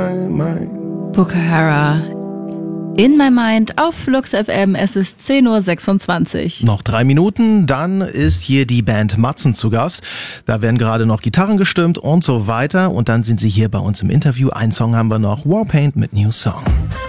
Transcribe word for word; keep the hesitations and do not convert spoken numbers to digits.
my mind. Pukahara. In My Mind auf Flux F M, es ist zehn Uhr sechsundzwanzig. Noch drei Minuten, dann ist hier die Band Matzen zu Gast. Da werden gerade noch Gitarren gestimmt und so weiter. Und dann sind sie hier bei uns im Interview. Einen Song haben wir noch, Warpaint mit New Song.